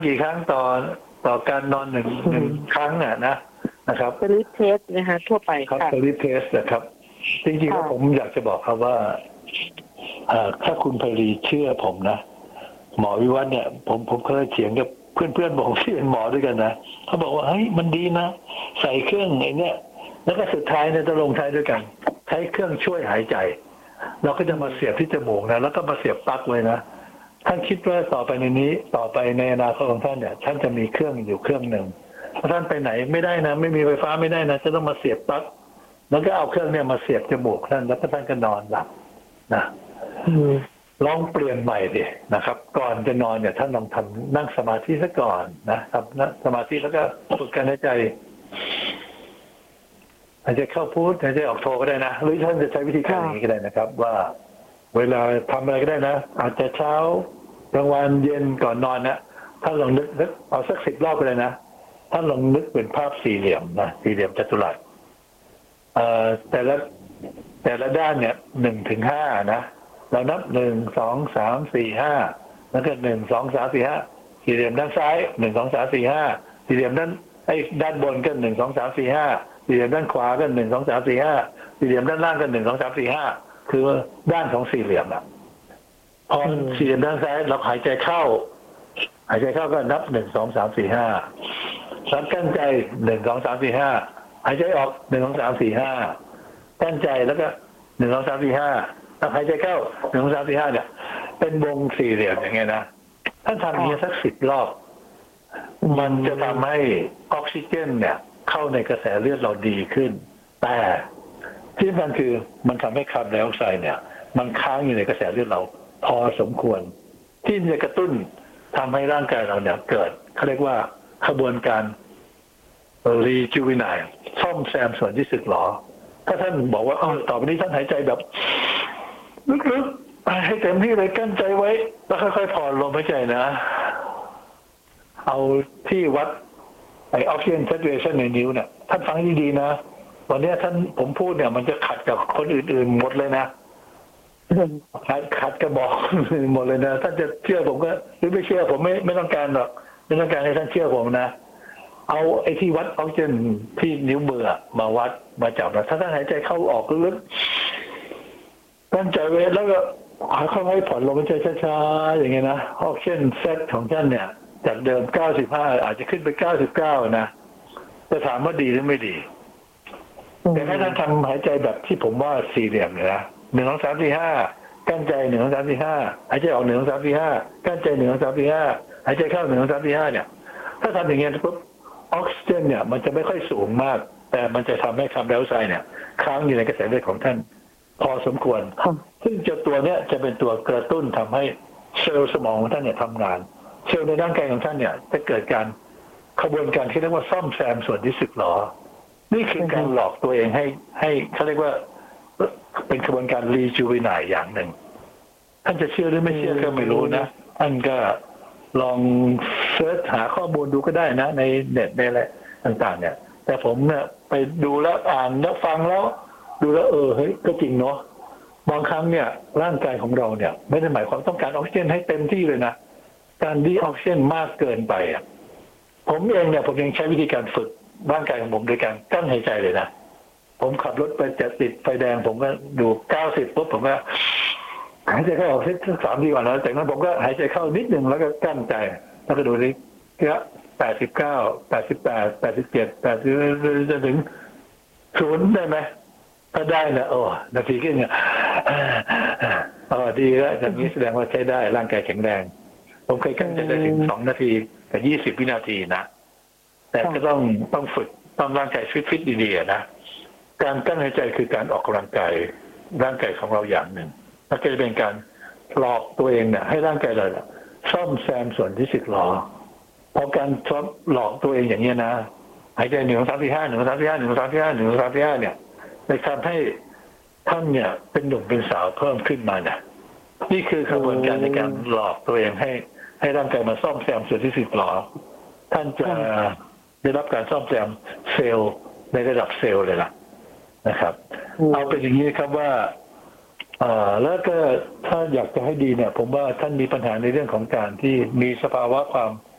กี่ครั้งต่อการนอนหนึ่งครั้งนะครับสลิปเทสนะคะทั่วไปครับค่ะสลิปเทสนะครับจริงๆแล้วผมอยากจะบอกครับว่าถ้าคุณไพรีเชื่อผมนะหมอวิวัฒน์เนี่ยผมเคยเถียงกับเพื่อนๆผมที่เป็นหมอด้วยกันนะเขาบอกว่าเฮ้ยมันดีนะใส่เครื่องไอ้เนี่ยแล้วก็สุดท้ายเนี่ยจะลงท้ายด้วยกันใช้เครื่องช่วยหายใจเราก็จะมาเสียบที่จมูกนะแล้วก็มาเสียบปลั๊กไว้นะท่านคิดว่าต่อไปในอนาคตของท่านเนี่ยท่านจะมีเครื่องอยู่เครื่องหนึ่งถ้าท่านไปไหนไม่ได้นะไม่มีไฟฟ้าไม่ได้นะจะต้องมาเสียบปลั๊กแล้วก็เอาเครื่องเนี่ยมาเสียบจมูกท่านแล้วก็ท่านก็นอนหลับนะลองเปลี่ยนใหม่ดินะครับก่อนจะนอนเนี่ยท่านลองทำนั่งสมาธิซะก่อนนะครับนั่งสมาธิแล้วก็ฝึกการหายใจหายใจเข้าพุทหายใจออกโทก็ได้นะหรือท่านจะใช้วิธีการอย่างนี้ก็ได้นะครับว่าเวลาทำอะไรก็ได้นะอาจจะเช้ากลางวันเย็นก่อนนอนนะท่านลองนึกเอาสัก10 รอบไปเลยนะท่านลองนึกเป็นภาพสี่เหลี่ยมนะสี่เหลี่ยมจัตุรัสแต่ละด้านเนี่ย1 ถึง 5นะเรานับ1 2 3 4 5แล้วก็1 2 3 4 5สี่เหลี่ยมด้านซ้าย1 2 3 4 5สี่เหลี่ยมด้านบนก็1 2 3 4 5สี่เหลี่ยมด้านขวาก็1 2 3 4 5สี่เหลี่ยมด้านล่างก็1 2 3 4 5คือด้านของสี่เหลี่ยมพอสี่เหลี่ยมด้านซ้ายเราหายใจเข้าก็นับ1 2 3 4 5แล้วกั้นใจ1 2 3 4 5หายใจออก1 2 3 4 5กั้นใจแล้วก็1 2 3 4 5แล้วหายใจเข้า1 2 3 4 5เนี่ยเป็นวงสี่เหลี่ยมอย่างเงี้ยนะท่านทำอย่างนี้สัก10 รอบมันจะทำให้ออกซิเจนเนี่ยเข้าในกระแสเลือดเราดีขึ้นแต่ที่สำคัญคือมันทำให้คาร์บอนไดออกไซด์เนี่ยมันค้างอยู่ในกระแสเลือดเราพอสมควรที่จะกระตุ้นทำให้ร่างกายเราเนี่ยเกิดเขาเรียกว่าขบวนการrejuvenate ซ่อมแซมส่วนที่สึกหรอถ้าท่านบอกว่าต่อไปนี้ท่านหายใจแบบลึกๆให้เต็มที่เลยกั้นใจไว้แล้วค่อยๆผ่อนลมหายใจนะเอาที่วัดไอออกซิเจน saturation ในนิ้วเนี่ยท่านฟังดีๆนะตอนนี้ผมพูดเนี่ยมันจะขัดกับคนอื่นๆหมดเลยนะขัดกับบอกหมดเลยนะท่านจะเชื่อผมก็หรือไม่เชื่อผมไม่ต้องการหรอกไม่ต้องการให้ท่านเชื่อผมนะเอาไอ้ที่วัดออกซิเจนที่นิ้วมือมาวัดมาจับนะถ้าท่านหายใจเข้าออกลึกตั้งใจไว้แล้วก็ค่อยๆผ่อนลมหายใจช้าๆอย่างเงี้ยนะออกซิเจนเซตของท่านเนี่ยจากเดิม95อาจจะขึ้นไป99นะจะถามว่าดีหรือไม่ดีแต่ถ้าท่านทำหายใจแบบที่ผมว่าสี่เหลี่ยมเนี่ยนะ1 2 3 4 5กั้นใจ1 2 3 4 5หายใจออก1 2 3 4 5กั้นใจ1 2 3 4 5หายใจเข้า1 2 3 4 5เนี่ยถ้าทำอย่างเงี้ยปุ๊บออกซิเจนเนี่ยมันจะไม่ค่อยสูงมากแต่มันจะทำให้คาร์บอนไดออกไซด์เนี่ยค้างอยู่ในกระแสเลือดของท่านพอสมควรซึ่งตัวเนี้ยจะเป็นตัวกระตุ้นทำให้เซลล์สมองของท่านเนี่ยทำงานเซลล์ในร่างกายของท่านเนี่ยจะเกิดการขบวนการที่เรียกว่าซ่อมแซมส่วนที่สึกหรอนี่คือการหลอกตัวเองให้เขาเรียกว่าเป็นกระบวนการรีจูวินายอย่างหนึ่งท่านจะเชื่อหรือไม่เชื่อก็ไม่รู้นะท่านก็ลองเสิร์ชหาข้อมูลดูก็ได้นะในเน็ตในอะไรต่างๆเนี่ยแต่ผมเนี่ยไปดูแล้วอ่านแล้วฟังแล้วดูแล้วเฮ้ยก็จริงเนาะบางครั้งเนี่ยร่างกายของเราเนี่ยไม่ได้หมายความต้องการออกซิเจนให้เต็มที่เลยนะการดีออกซิเจนมากเกินไปผมเองเนี่ยผมยังใช้วิธีการฝึกร่างกายของผมโดยการกั้นหายใจเลยนะผมขับรถไปจะติดไฟแดงผมก็ดู90ปุ๊บผมก็หายใจเข้าออกสัก3 ทีก่อนแล้วจากนั้นผมก็หายใจเข้านิดนึงแล้วก็กั้นใจแล้วก็ดูนี่ก็89 88 87 80จะถึง0ได้ไหมถ้าได้นะนาทีขึ้นเนี่ยดีแล้วอย่างนี้แสดงว่าใช้ได้ร่างกายแข็งแรงผมเคยกั้นใจได้ถึง2 นาทีกับ20 วินาทีนะแต่ก็ต้องฝึกต้องร่างกายฟิตดีๆนะการกั้นหายใจคือการออกกำลังกายร่างกายของเราอย่างหนึ่งแล้วก็จะเป็นการหลอกตัวเองเนี่ยให้ร่างกายเราซ่อมแซมส่วนที่สึกหรอพอการหลอกตัวเองอย่างนี้นะหายใจ1 2 3 4 5 1 2 3 4 5 1 2 3 4 5 1 2 3 4 5เนี่ยในการให้ท่านเนี่ยเป็นหนุ่มเป็นสาวเพิ่มขึ้นมานะนี่คือกระบวนการในการหลอกตัวเองให้ร่างกายมาซ่อมแซมส่วนที่สึกหรอท่านจะได้รับการซ่อมแซมเซลล์ในระดับเซลล์เลยล่ะนะครับเอาเป็นอย่างนี้ครับว่าแล้วก็ถ้าอยากจะให้ดีเนี่ยผมว่าท่านมีปัญหาในเรื่องของการที่มีสภาวะความ